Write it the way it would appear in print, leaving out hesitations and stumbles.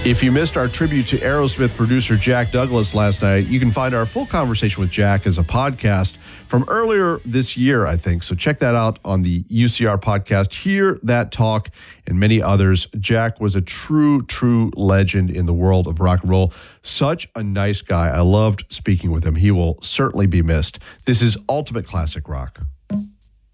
If you missed our tribute to Aerosmith producer Jack Douglas last night, you can find our full conversation with Jack as a podcast from earlier this year, I think. So check that out on the UCR podcast. Hear that talk and many others. Jack was a true legend in the world of rock and roll. Such a nice guy. I loved speaking with him. He will certainly be missed. This is Ultimate Classic Rock.